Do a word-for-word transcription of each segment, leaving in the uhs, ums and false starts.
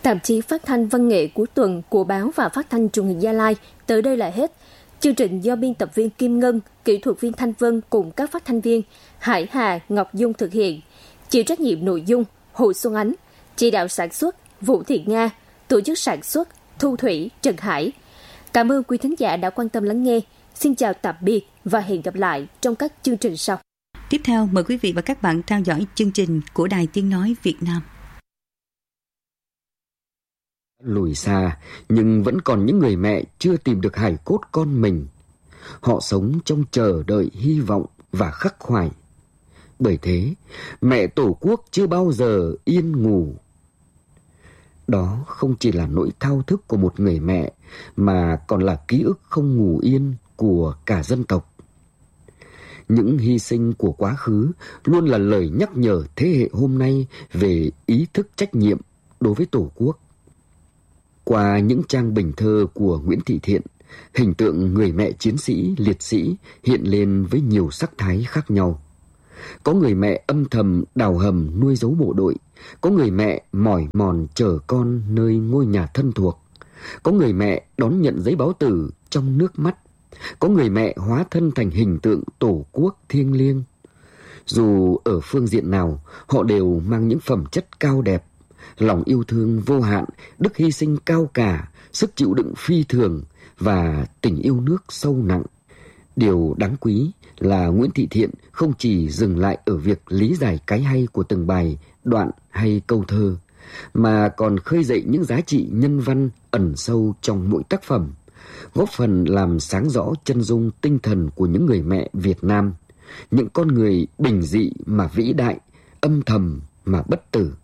Tạp chí phát thanh văn nghệ cuối tuần của báo và phát thanh truyền hình Gia Lai tới đây là hết. Chương trình do biên tập viên Kim Ngân, kỹ thuật viên Thanh Vân cùng các phát thanh viên Hải Hà, Ngọc Dung thực hiện. Chịu trách nhiệm nội dung Hồ Xuân Ánh, chỉ đạo sản xuất Vũ Thị Nga, tổ chức sản xuất Thu Thủy, Trần Hải. Cảm ơn quý thính giả đã quan tâm lắng nghe. Xin chào tạm biệt và hẹn gặp lại trong các chương trình sau. Tiếp theo mời quý vị và các bạn theo dõi chương trình của Đài Tiếng nói Việt Nam. Lùi xa, nhưng vẫn còn những người mẹ chưa tìm được hài cốt con mình. Họ sống trong chờ đợi hy vọng và khắc khoải. Bởi thế, mẹ Tổ quốc chưa bao giờ yên ngủ. Đó không chỉ là nỗi thao thức của một người mẹ, mà còn là ký ức không ngủ yên của cả dân tộc. Những hy sinh của quá khứ luôn là lời nhắc nhở thế hệ hôm nay về ý thức trách nhiệm đối với Tổ quốc. Qua những trang bình thơ của Nguyễn Thị Thiện, hình tượng người mẹ chiến sĩ, liệt sĩ hiện lên với nhiều sắc thái khác nhau. Có người mẹ âm thầm đào hầm nuôi giấu bộ đội, có người mẹ mỏi mòn chờ con nơi ngôi nhà thân thuộc, có người mẹ đón nhận giấy báo tử trong nước mắt, có người mẹ hóa thân thành hình tượng Tổ quốc thiêng liêng. Dù ở phương diện nào, họ đều mang những phẩm chất cao đẹp, lòng yêu thương vô hạn, đức hy sinh cao cả, sức chịu đựng phi thường và tình yêu nước sâu nặng. Điều đáng quý là Nguyễn Thị Thiện không chỉ dừng lại ở việc lý giải cái hay của từng bài, đoạn hay câu thơ, mà còn khơi dậy những giá trị nhân văn ẩn sâu trong mỗi tác phẩm, góp phần làm sáng rõ chân dung tinh thần của những người mẹ Việt Nam, những con người bình dị mà vĩ đại, âm thầm mà bất tử.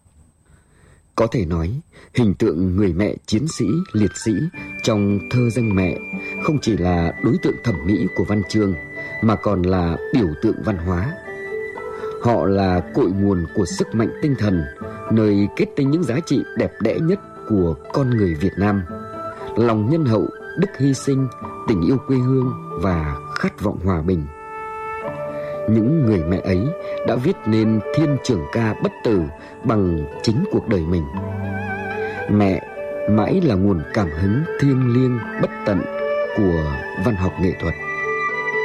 Có thể nói, hình tượng người mẹ chiến sĩ, liệt sĩ trong thơ danh mẹ không chỉ là đối tượng thẩm mỹ của văn chương, mà còn là biểu tượng văn hóa. Họ là cội nguồn của sức mạnh tinh thần, nơi kết tinh những giá trị đẹp đẽ nhất của con người Việt Nam: lòng nhân hậu, đức hy sinh, tình yêu quê hương và khát vọng hòa bình. Những người mẹ ấy đã viết nên thiên trường ca bất tử bằng chính cuộc đời mình. Mẹ mãi là nguồn cảm hứng thiêng liêng bất tận của văn học nghệ thuật.